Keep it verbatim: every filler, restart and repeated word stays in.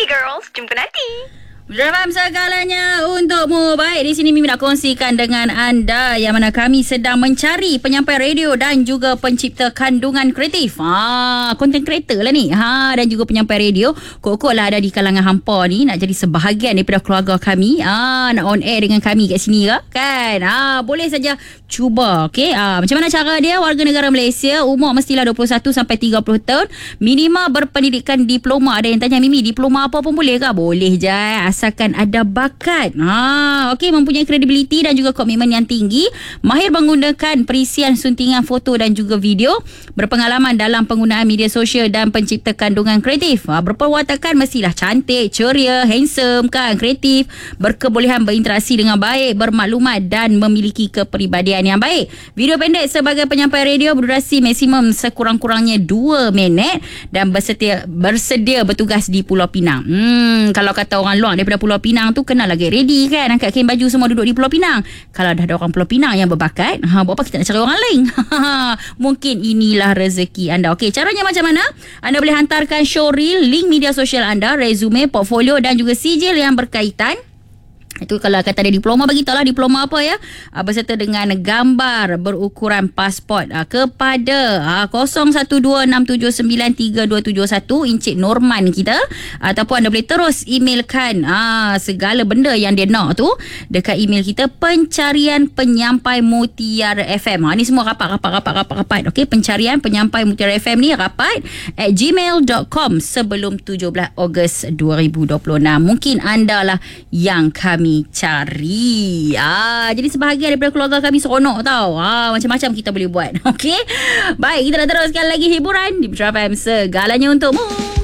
girls, jumpa nanti. Faham segalanya untukmu. Baik, di sini Mimi nak kongsikan dengan anda yang mana kami sedang mencari penyampai radio dan juga pencipta kandungan kreatif. Ha, content creator lah ni. Ha, dan juga penyampai radio. Kok-kok lah ada di kalangan hampa ni nak jadi sebahagian daripada keluarga kami. Ha, nak on air dengan kami kat sini ke? Kan? Ha, boleh saja cuba. Okey. Ha, macam mana cara dia? Warga negara Malaysia, umur mestilah dua puluh satu sampai tiga puluh tahun. Minimal berpendidikan diploma. Ada yang tanya, Mimi, diploma apa pun boleh ke? Boleh je. Asalkan ada bakat. Ha, okey, mempunyai kredibiliti dan juga komitmen yang tinggi, mahir menggunakan perisian suntingan foto dan juga video, berpengalaman dalam penggunaan media sosial dan pencipta kandungan kreatif. Ha, berperwatakan mestilah cantik, ceria, handsome kan, kreatif, berkebolehan berinteraksi dengan baik, bermaklumat dan memiliki kepribadian yang baik. Video pendek sebagai penyampai radio berdurasi maksimum sekurang-kurangnya dua minit dan bersedia bersedia bertugas di Pulau Pinang. Hmm, kalau kata orang luar daripada Pulau Pinang tu kena lagi ready kan, angkat kain baju semua duduk di Pulau Pinang. Kalau dah ada orang Pulau Pinang yang berbakat, ha, buat apa kita nak cari orang lain? Mungkin inilah rezeki anda. Okey, caranya macam mana? Anda boleh hantarkan showreel, link media sosial anda, resume, portfolio dan juga sijil yang berkaitan. Itu kalau kata ada diploma, bagi tahulah diploma apa ya, uh, berserta dengan gambar berukuran pasport uh, kepada uh, kosong satu dua enam tujuh sembilan tiga dua tujuh satu Encik Norman kita, ataupun anda boleh terus emailkan uh, segala benda yang dia nak tu dekat email kita, pencarian penyampai Mutiara F M. Ha, ni semua rapat rapat rapat rapat rapat. Okey, pencarian penyampai Mutiara F M ni rapat at gmail dot com sebelum tujuh belas Ogos dua ribu dua puluh enam. Mungkin anda lah yang kami cari. Ah, jadi sebahagian daripada keluarga kami seronok tau. Ah, macam-macam kita boleh buat. Okey. Baik, kita nak teruskan lagi hiburan di Putra F M, segalanya untukmu.